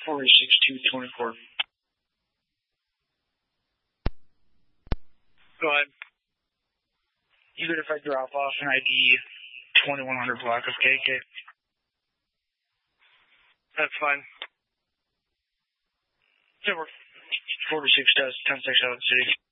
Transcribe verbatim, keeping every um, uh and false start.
forty-six two twenty-four. Go ahead. Even if I drop off an I D twenty-one hundred block of K K. That's fine. Yeah, we're forty-six does ten six out of the city.